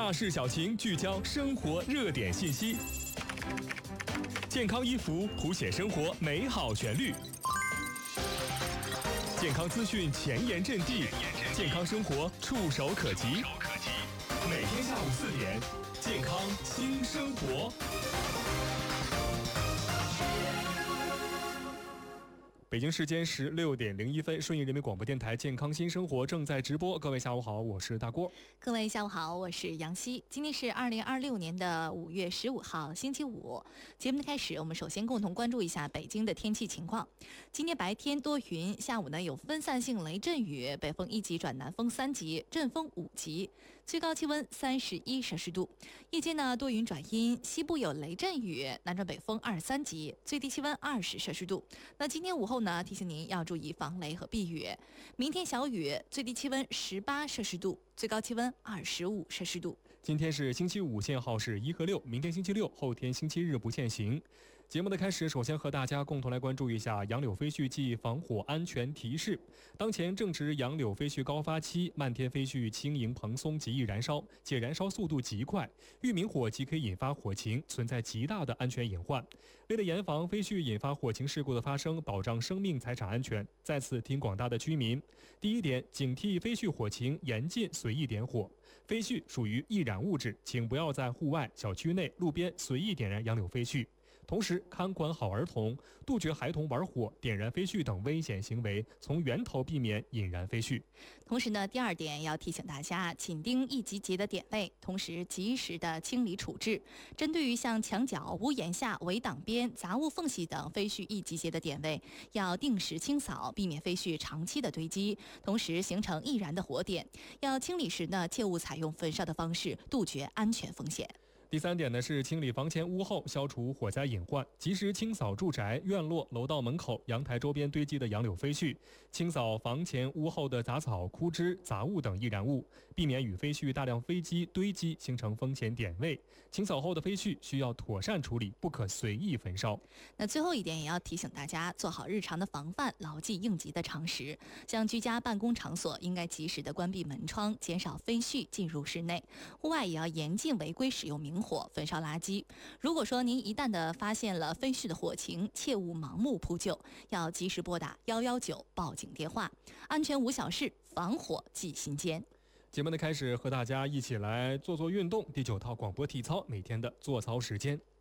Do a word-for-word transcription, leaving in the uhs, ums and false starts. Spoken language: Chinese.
大事小情，聚焦生活热点信息。健康衣服谱写生活美好旋律，健康资讯前沿阵地，健康生活触手可及。每天下午四点，健康新生活。北京时间十六点零一分，顺义人民广播电台健康新生活正在直播。各位下午好，我是大郭。 各位下午好，我是杨希。今天是二零二六年的五月十五号，星期五。节目的开始，我们首先共同关注一下北京的天气情况。今天白天多云，下午呢有分散性雷阵雨，北风一级转南风三级，阵风五级，最高气温三十一摄氏度。夜间呢多云转阴，西部有雷阵雨，南转北风二十三级，最低气温二十摄氏度。那今天午后呢，提醒您要注意防雷和避雨。明天小雨，最低气温十八摄氏度，最高气温二十五摄氏度。 今天是星期五，限号是一和六，明天星期六，后天星期日不限行。节目的开始，首先和大家共同来关注一下杨柳飞絮暨防火安全提示。当前正值杨柳飞絮高发期，漫天飞絮轻盈蓬松，极易燃烧，且燃烧速度极快，遇明火即可以引发火情，存在极大的安全隐患。为了严防飞絮引发火情事故的发生，保障生命财产安全，在此提醒广大的居民：第一点，警惕飞絮火情，严禁随意点火。飞絮属于易燃物质，请不要在户外、小区内、路边随意点燃杨柳飞絮。同时，看管好儿童，杜绝孩童玩火、点燃飞絮等危险行为，从源头避免引燃飞絮。 同时呢，第二点要提醒大家，紧盯易集结的点位，同时及时的清理处置。针对于像墙角、屋檐下、围挡边、杂物缝隙等飞絮易集结的点位，要定时清扫，避免飞絮长期的堆积，同时形成易燃的火点。要清理时呢，切勿采用焚烧的方式，杜绝安全风险。 第三点呢是清理房前屋后，消除火灾隐患，及时清扫住宅、院落、楼道门口、阳台周边堆积的杨柳飞絮，清扫房前屋后的杂草、枯枝、杂物等易燃物，避免与飞絮大量飞机堆积，形成风险点位。清扫后的飞絮需要妥善处理，不可随意焚烧。 那最后一点也要提醒大家，做好日常的防范，牢记应急的常识。像居家办公场所应该及时的关闭门窗，减少飞絮进入室内。户外也要严禁违规使用明火焚烧垃圾。如果说您一旦的发现了飞絮的火情，切勿盲目扑救，要及时拨打一一九报警电话。安全无小事，防火记心间。 节目的开始，和大家一起来做做运动。第九套广播体操，每天的做操时间。